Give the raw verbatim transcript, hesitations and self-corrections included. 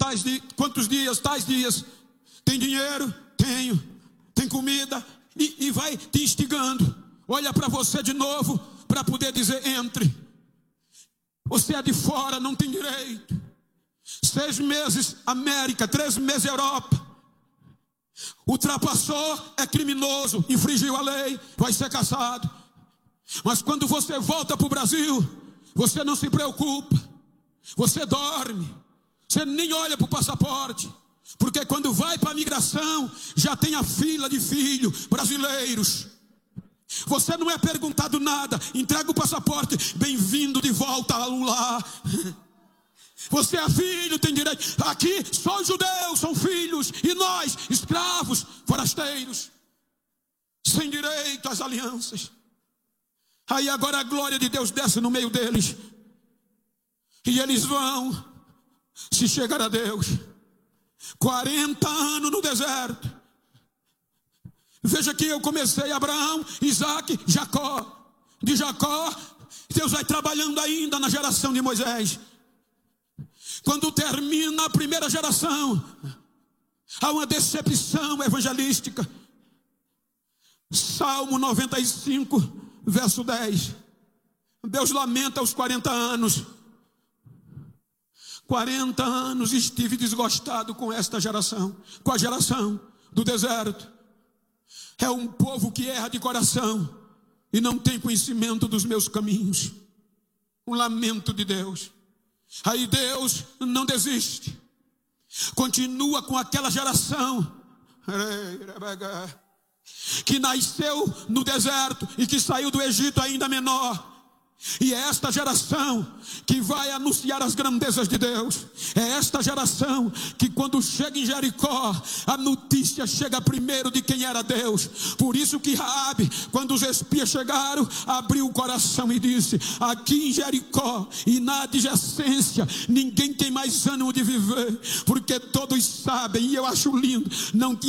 tais dias, quantos dias, tais dias. Tem dinheiro? Tenho. Tem comida? E, e vai te instigando. Olha para você de novo, para poder dizer, entre. Você é de fora, não tem direito. Seis meses América, três meses Europa. Ultrapassou, é criminoso, infringiu a lei, vai ser caçado. Mas quando você volta para o Brasil, você não se preocupa. Você dorme. Você nem olha para o passaporte. Porque quando vai para a migração, já tem a fila de filhos brasileiros. Você não é perguntado nada. Entrega o passaporte. Bem-vindo de volta ao lar. Você é filho, tem direito. Aqui só os judeus são filhos. E nós, escravos, forasteiros, sem direito às alianças. Aí agora a glória de Deus desce no meio deles. E eles vão se chegar a Deus. quarenta anos no deserto. Veja que eu comecei Abraão, Isaac, Jacó. De Jacó, Deus vai trabalhando ainda na geração de Moisés. Quando termina a primeira geração, há uma decepção evangelística. Salmo noventa e cinco, verso dez. Deus lamenta os quarenta anos. quarenta anos estive desgostado com esta geração, com a geração do deserto. É um povo que erra de coração e não tem conhecimento dos meus caminhos. Um lamento de Deus. Aí Deus não desiste. Continua com aquela geração que nasceu no deserto e que saiu do Egito ainda menor. E é esta geração que vai anunciar as grandezas de Deus. É esta geração que quando chega em Jericó, a notícia chega primeiro de quem era Deus. Por isso que Raabe, quando os espias chegaram, abriu o coração e disse: aqui em Jericó e na adjacência ninguém tem mais ânimo de viver, porque todos sabem, e eu acho lindo, não tinha